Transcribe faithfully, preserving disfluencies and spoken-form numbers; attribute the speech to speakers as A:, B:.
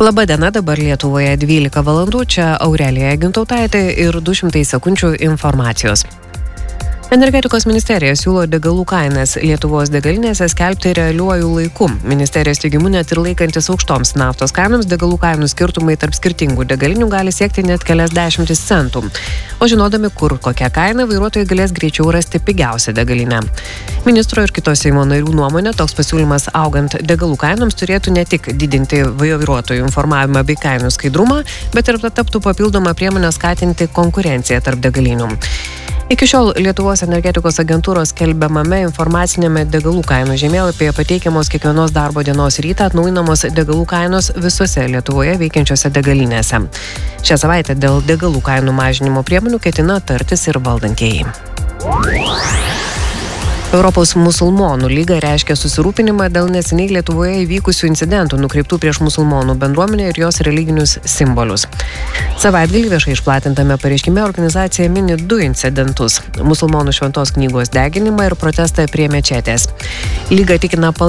A: Labadiena, dabar Lietuvoje dvylika valandų, čia Aurelija Gintautaitė ir du šimtai sekundžių informacijos. Energetikos ministerija siūlo degalų kainas Lietuvos degalinėse skelbti realiuoju laiku. Ministerijos teigimu net ir laikantis aukštoms naftos kainoms, degalų kainų skirtumai tarp skirtingų degalinių gali siekti net kelias dešimtis centų. O žinodami, kur kokia kaina, vairuotojai galės greičiau rasti pigiausią degalinę. Ministro ir kitos Seimo narių nuomonė, toks pasiūlymas augant degalų kainoms turėtų ne tik didinti vairuotojų informavimą bei kainų skaidrumą, bet ir taptų papildomą priemonę skatinti konkurenciją tarp degalinių. Iki šiol Lietuvos energetikos agentūros skelbiamame informacinėme degalų kainų žemėlapyje pateikiamos kiekvienos darbo dienos rytą atnaujinamos degalų kainos visose Lietuvoje veikiančiose degalinėse. Šią savaitę dėl degalų kainų mažinimo priemonių ketina tartis ir valdantieji. Europos musulmonų lyga reiškia susirūpinimą dėl neseniai Lietuvoje įvykusių incidentų nukreiptų prieš musulmonų bendruomenę ir jos religinius simbolius. Savaitgalį viešai išplatintame pareiškime organizacija mini du incidentus – musulmonų šventos knygos deginimą ir protestą prie mečetės. Lyga tikina